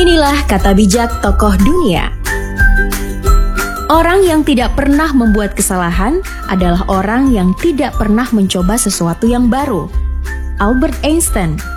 Inilah kata bijak tokoh dunia. Orang yang tidak pernah membuat kesalahan adalah orang yang tidak pernah mencoba sesuatu yang baru. Albert Einstein.